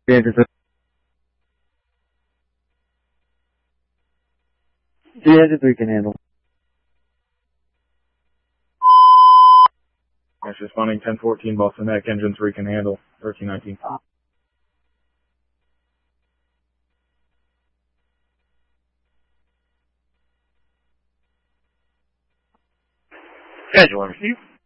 300 we can handle. That's responding 1014 Boston Neck, engine 3 can handle, 1319. Schedule and receive.